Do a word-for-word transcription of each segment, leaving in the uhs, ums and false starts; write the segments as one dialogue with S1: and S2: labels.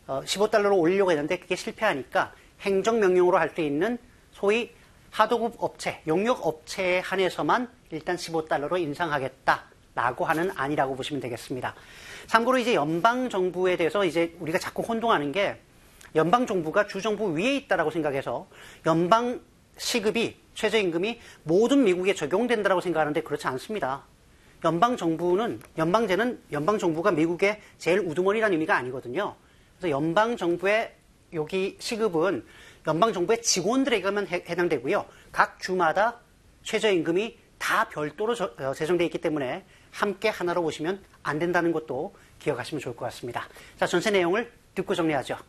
S1: 어, 십오 달러로 올리려고 했는데 그게 실패하니까 행정명령으로 할 수 있는 소위 하도급 업체, 용역 업체에 한해서만 일단 십오 달러로 인상하겠다라고 하는 안이라고 보시면 되겠습니다. 참고로 이제 연방정부에 대해서 이제 우리가 자꾸 혼동하는 게 연방정부가 주정부 위에 있다라고 생각해서 연방 시급이, 최저임금이 모든 미국에 적용된다라고 생각하는데 그렇지 않습니다. 연방정부는, 연방제는 연방정부가 미국의 제일 우두머리라는 의미가 아니거든요. 그래서 연방정부의 여기 시급은 연방정부의 직원들에게만 해당되고요. 각 주마다 최저임금이 다 별도로 제정되어 있기 때문에 함께 하나로 보시면 안 된다는 것도 기억하시면 좋을 것 같습니다. 자, 전체 내용을 듣고 정리하죠.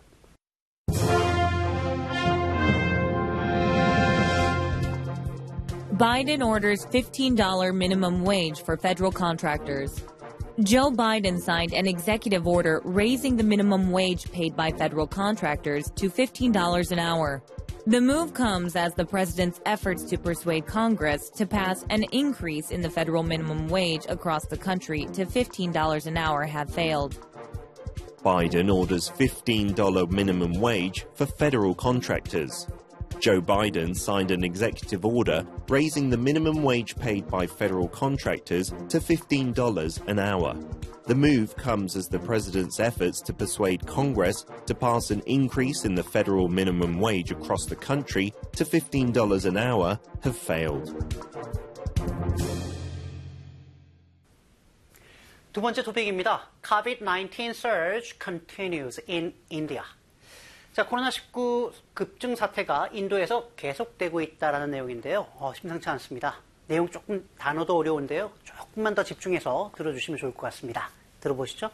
S2: Biden orders fifteen dollars minimum wage for federal contractors. Joe Biden signed an executive order raising the minimum wage paid by federal contractors to fifteen dollars an hour. The move comes as the president's efforts to persuade Congress to pass an increase in the federal minimum wage across the country to fifteen dollars an hour have failed.
S3: Biden orders fifteen dollars minimum wage for federal contractors. Joe Biden signed an executive order raising the minimum wage paid by federal contractors to fifteen dollars an hour. The move comes as the president's efforts to persuade Congress to pass an increase in the federal minimum wage across the country to fifteen dollars an hour have failed.
S1: 두 번째 토픽입니다. 코비드 나인틴 surge continues in India. 자, 코로나 십구 급증 사태가 인도에서 계속되고 있다는 내용인데요. 어, 심상치 않습니다. 내용 조금 단어도 어려운데요. 조금만 더 집중해서 들어주시면 좋을 것 같습니다. 들어보시죠.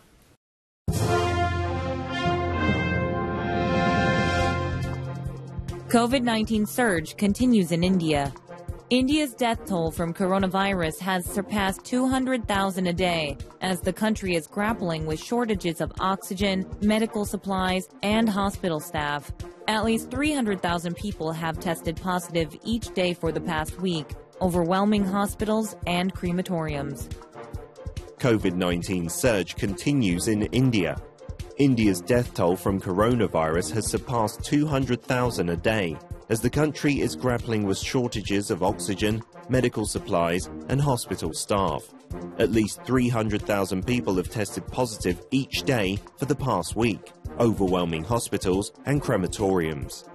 S2: COVID nineteen surge continues in India. India's death toll from coronavirus has surpassed two hundred thousand a day as the country is grappling with shortages of oxygen, medical supplies, and hospital staff. At least three hundred thousand people have tested positive each day for the past week, overwhelming hospitals and crematoriums.
S3: COVID nineteen surge continues in India. India's death toll from coronavirus has surpassed two hundred thousand a day as the country is grappling with shortages of oxygen, medical supplies, and hospital staff. At least three hundred thousand people have tested positive each day for the past week, overwhelming hospitals and crematoriums.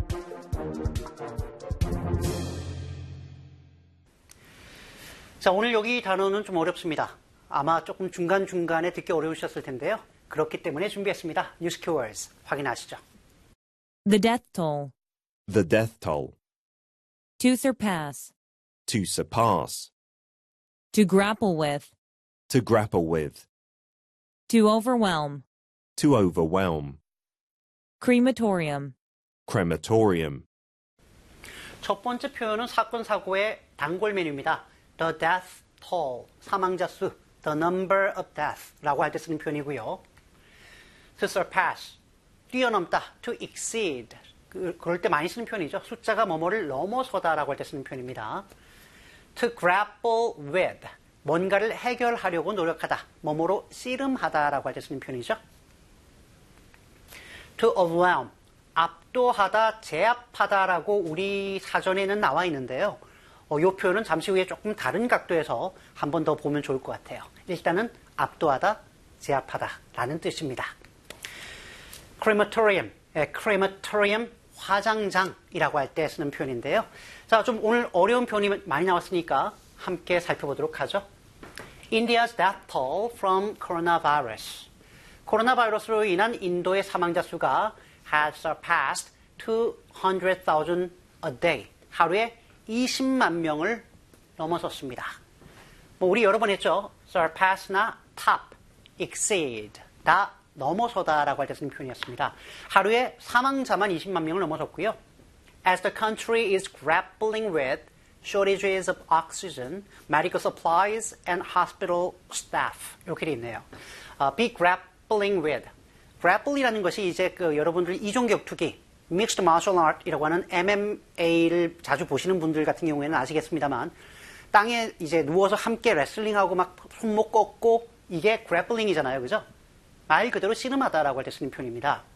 S1: 자, 오늘 여기 단어는 좀 어렵습니다. 아마 조금 중간중간에 듣기 어려우셨을 텐데요. 그렇기 때문에 준비했습니다. 뉴스 키워드스 확인하시죠.
S2: The death toll.
S3: The death toll.
S2: To surpass.
S3: To surpass.
S2: To grapple with.
S3: To grapple with.
S2: To overwhelm.
S3: To overwhelm.
S2: Crematorium.
S3: Crematorium.
S1: 첫 번째 표현은 사건 사고의 단골 메뉴입니다. The death toll, 사망자 수, the number of death라고 할 때 쓰는 표현이고요. To surpass, 뛰어넘다, to exceed, 그, 그럴 때 많이 쓰는 표현이죠. 숫자가 뭐뭐를 넘어서다라고 할 때 쓰는 표현입니다. To grapple with, 뭔가를 해결하려고 노력하다, 뭐뭐로 씨름하다라고 할 때 쓰는 표현이죠. To overwhelm, 압도하다, 제압하다라고 우리 사전에는 나와 있는데요. 어, 이 표현은 잠시 후에 조금 다른 각도에서 한 번 더 보면 좋을 것 같아요. 일단은 압도하다, 제압하다라는 뜻입니다. crematorium, 예, crematorium 화장장이라고 할 때 쓰는 표현인데요. 자, 좀 오늘 어려운 표현이 많이 나왔으니까 함께 살펴보도록 하죠. India's death toll from coronavirus. 코로나 바이러스로 인한 인도의 사망자 수가 has surpassed two hundred thousand a day. 하루에 이십만 명을 넘어섰습니다. 뭐 우리 여러 번 했죠. surpass나 top, exceed 다 넘어서다라고 할 때 쓰는 표현이었습니다. 하루에 사망자만 이십만 명을 넘어섰고요. As the country is grappling with shortages of oxygen, medical supplies, and hospital staff 이렇게 돼 있네요. Uh, be grappling with. grapple이라는 것이 이제 그 여러분들 이종격투기 Mixed Martial Art이라고 하는 엠엠에이를 자주 보시는 분들 같은 경우에는 아시겠습니다만 땅에 이제 누워서 함께 레슬링하고 막 손목 꺾고 이게 grappling이잖아요. 그죠? 말 그대로 씨름하다라고 할 때 쓰는 표현입니다.